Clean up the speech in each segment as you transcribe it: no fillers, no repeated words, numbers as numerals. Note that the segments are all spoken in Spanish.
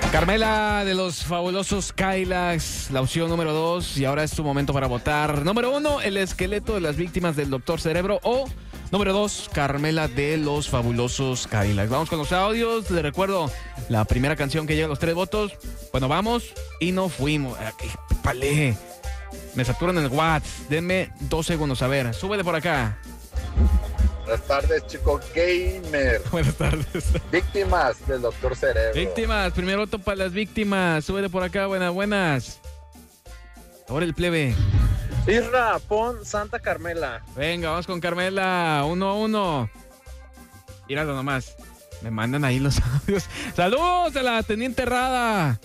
Carmela de los fabulosos Cadillacs, la opción número 2, y ahora es tu momento para votar. Número 1, el esqueleto de las víctimas del Doctor Cerebro, o número 2, Carmela de los fabulosos Cadillacs. Vamos con los audios. Les recuerdo, la primera canción que llega a los 3 votos. Bueno, vamos y no fuimos. Palé. Me saturan el WhatsApp. Denme 2 segundos. A ver, súbele por acá. Buenas tardes, chico gamer. Buenas tardes. Víctimas del Doctor Cerebro. Víctimas, primer voto para las víctimas. Súbele por acá, buenas. Ahora el plebe. Isra, pon Santa Carmela. Venga, vamos con Carmela. 1-1. Míralo nomás. Me mandan ahí los audios. ¡Saludos a la teniente Rada!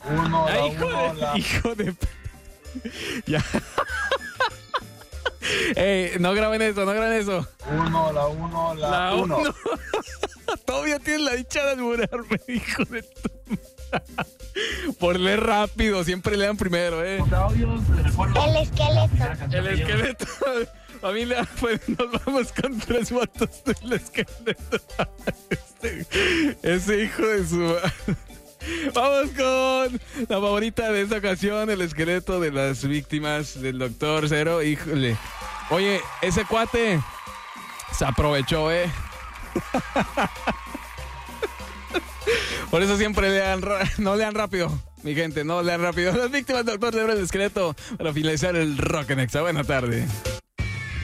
Hijo de... Ya. No graben eso. La uno. Todavía tienes la dicha de alburarme, hijo de tu... Por leer rápido, siempre lean primero, El esqueleto. El esqueleto. Familia, pues nos vamos con 3 votos del esqueleto. Ese hijo de su... Vamos con la favorita de esta ocasión, el esqueleto de las víctimas del Doctor Cero. Híjole. Oye, ese cuate se aprovechó, Por eso siempre no lean rápido, mi gente, no lean rápido. Las víctimas del Doctor Cero, el esqueleto, para finalizar el Rock en Exa. Buena tarde.